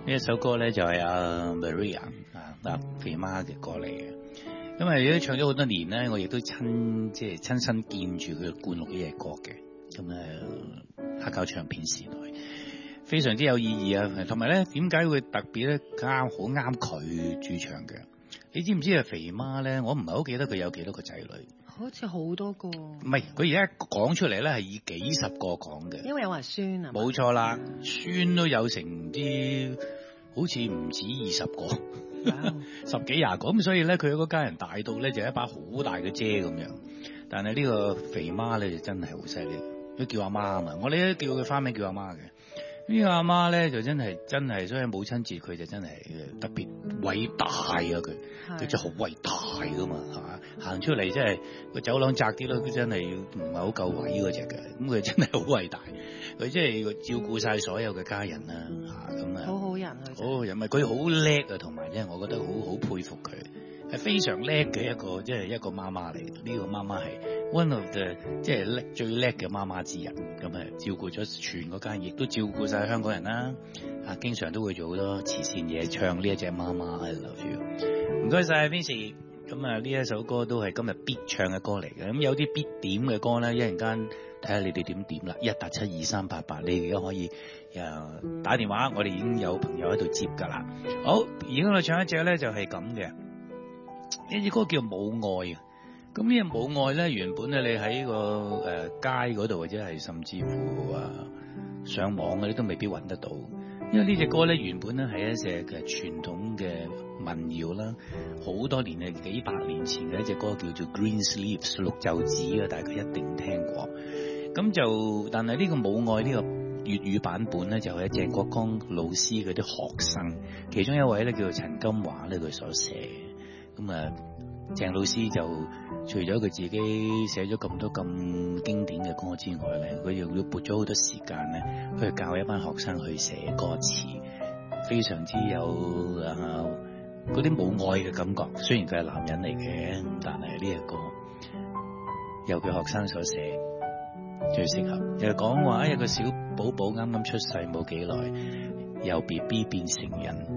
呢一首歌咧就係阿 Maria 肥媽嘅歌嚟嘅，因為都唱咗好多年咧，我亦都親身見住佢灌錄呢隻歌嘅，咁黑膠唱片時代非常之有意義啊！同埋咧，點解會特別咧好啱佢主唱嘅？你知唔知啊？肥媽咧，我唔係好記得佢有幾多個仔女， 好似好多個。 唔係，佢而家講出嚟咧係以幾十個講嘅， 因為有話孫啊。 冇錯啦，孫都有成唔知，好似唔止20個，十幾廿個，咁所以咧佢嗰家人大到咧就一把好大嘅遮咁樣。但係呢個肥媽咧就真係好犀利，佢叫阿媽啊嘛，我哋都叫佢花名叫阿媽嘅。呢個阿媽咧就真係，所以母親節佢就真係特別偉大啊！佢真係好偉大噶嘛，係嘛？行出嚟真係個走廊窄啲咯，佢真係唔係好夠位嗰隻嘅，咁佢真係好偉大，佢真係照顧晒所有嘅家人啦，咁啊， 好好人佢， 好人咪佢好叻啊，同埋咧，我覺得好佩服佢。係非常叻嘅一個，即係一個媽媽嚟。呢個媽媽係 one of the 即係最叻嘅媽媽之一。咁照顧咗全個家，亦都照顧晒香港人啦。經常都會做好多慈善嘢，唱呢一隻媽媽 I love you。唔該晒 Vincy。咁呢一首歌都係今日必唱嘅歌嚟嘅。咁有啲必點嘅歌咧，一陣間睇下你哋點點啦。1872388，你而家可以打電話，我哋已經有朋友喺度接㗎啦。好，而家我唱一隻咧就係咁嘅。呢隻歌叫母愛啊，咁呢隻母愛咧，原本咧你喺個街嗰度或者係甚至乎上網嘅，你都未必揾得到，因為呢隻歌咧原本咧係一隻嘅傳統嘅民謠啦，好多年幾百年前嘅一隻歌叫做 Green Sleeves 綠袖子啊，大家一定聽過。咁就但係呢個母愛呢個粵語版本咧，就係鄭國江老師嗰啲學生，其中一位咧叫做陳金華咧佢所寫。咁鄭老師就除咗佢自己寫咗咁多咁經典嘅歌之外咧，佢又撥咗好多時間咧去教一班學生去寫歌詞，非常之有嗰啲母愛嘅感覺。雖然佢係男人嚟嘅，但係呢一個由佢學生所寫最適合。又講話有個小寶寶啱啱出世冇幾耐，由 BB 變成人。